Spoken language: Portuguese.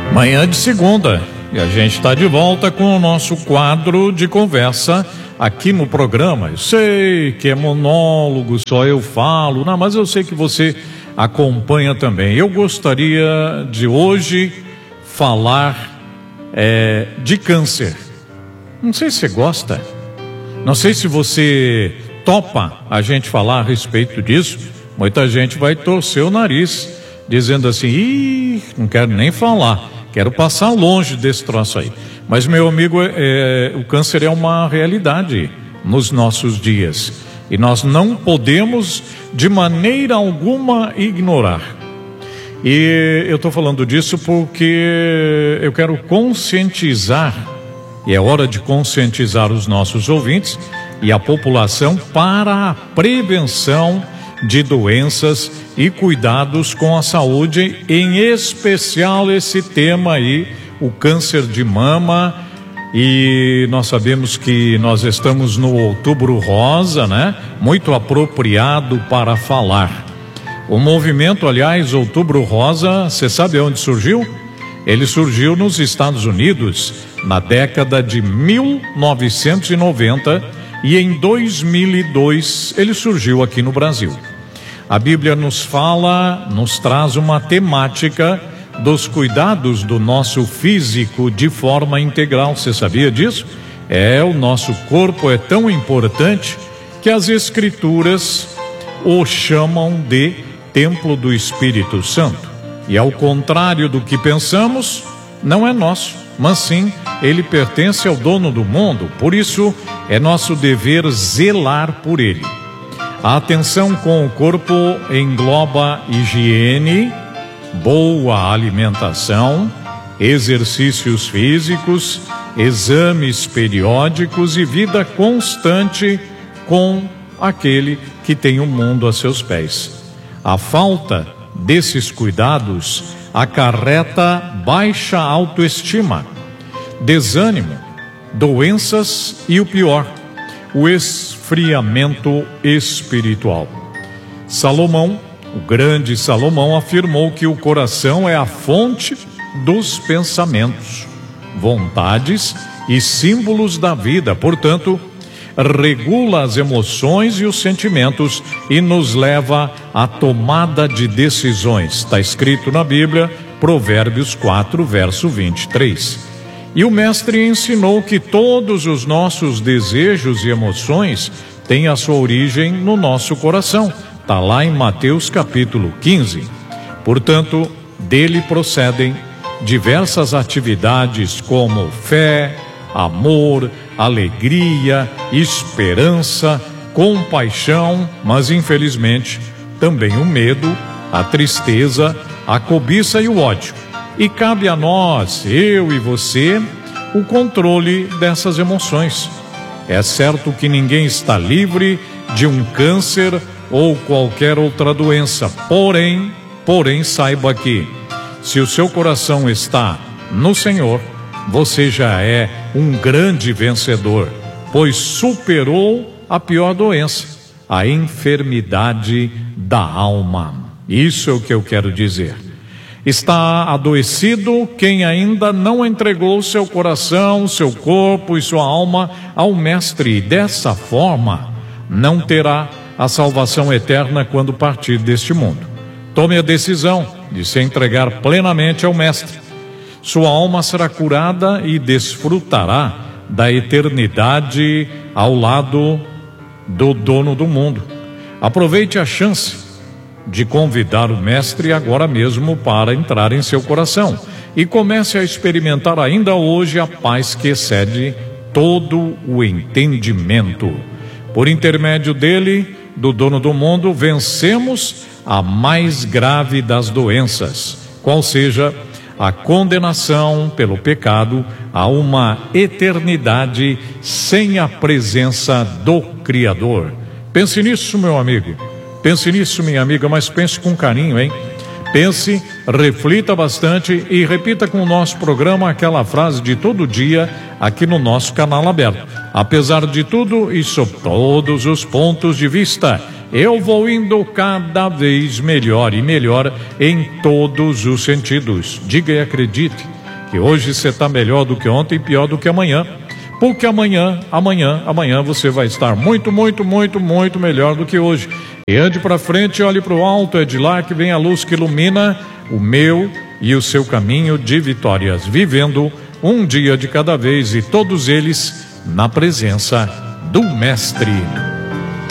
Manhã de segunda, e a gente está de volta com o nosso quadro de conversa aqui no programa. Eu sei que é monólogo, só eu falo, não, mas eu sei que você acompanha também. Eu gostaria de hoje falar de câncer. Não sei se você gosta, não sei se você topa a gente falar a respeito disso. Muita gente vai torcer o nariz, dizendo assim, não quero nem falar. Quero passar longe desse troço aí. Mas, meu amigo, o câncer é uma realidade nos nossos dias. E nós não podemos, de maneira alguma, ignorar. E eu estou falando disso porque eu quero conscientizar, e é hora de conscientizar os nossos ouvintes e a população para a prevenção de doenças e cuidados com a saúde, em especial esse tema aí, o câncer de mama. E nós sabemos que nós estamos no Outubro Rosa, né? Muito apropriado para falar. O movimento, aliás, Outubro Rosa, você sabe onde surgiu? Ele surgiu nos Estados Unidos na década de 1990 e em 2002 ele surgiu aqui no Brasil. A Bíblia nos traz uma temática dos cuidados do nosso físico de forma integral. Você sabia disso? O nosso corpo é tão importante que as Escrituras o chamam de templo do Espírito Santo. E ao contrário do que pensamos, não é nosso, mas sim, ele pertence ao dono do mundo. Por isso, é nosso dever zelar por ele. A atenção com o corpo engloba higiene, boa alimentação, exercícios físicos, exames periódicos e vida constante com aquele que tem o mundo a seus pés. A falta desses cuidados acarreta baixa autoestima, desânimo, doenças e o pior, o esfriamento espiritual. Salomão, o grande Salomão, afirmou que o coração é a fonte dos pensamentos, vontades e símbolos da vida. Portanto, regula as emoções e os sentimentos e nos leva à tomada de decisões. Está escrito na Bíblia, Provérbios 4, verso 23. E o mestre ensinou que todos os nossos desejos e emoções têm a sua origem no nosso coração. Está lá em Mateus capítulo 15. Portanto, dele procedem diversas atividades como fé, amor, alegria, esperança, compaixão, mas infelizmente também o medo, a tristeza, a cobiça e o ódio. E cabe a nós, eu e você, o controle dessas emoções. É certo que ninguém está livre de um câncer ou qualquer outra doença. Porém, saiba que, se o seu coração está no Senhor, você já é um grande vencedor, pois superou a pior doença, a enfermidade da alma. Isso é o que eu quero dizer. Está adoecido quem ainda não entregou seu coração, seu corpo e sua alma ao Mestre, e dessa forma não terá a salvação eterna quando partir deste mundo. Tome a decisão de se entregar plenamente ao Mestre. Sua alma será curada e desfrutará da eternidade ao lado do dono do mundo. Aproveite a chance de convidar o Mestre agora mesmo para entrar em seu coração e comece a experimentar ainda hoje a paz que excede todo o entendimento. Por intermédio dele, do dono do mundo, vencemos a mais grave das doenças, qual seja a condenação pelo pecado a uma eternidade sem a presença do Criador. Pense nisso, meu amigo. Pense nisso, minha amiga, mas pense com carinho, hein? Pense, reflita bastante e repita com o nosso programa aquela frase de todo dia aqui no nosso canal aberto. Apesar de tudo e sob todos os pontos de vista, eu vou indo cada vez melhor e melhor em todos os sentidos. Diga e acredite. que hoje você está melhor do que ontem e pior do que amanhã. Porque amanhã você vai estar muito melhor do que hoje. E ande para frente, olhe para o alto, é de lá que vem a luz que ilumina o meu e o seu caminho de vitórias, vivendo um dia de cada vez e todos eles na presença do Mestre.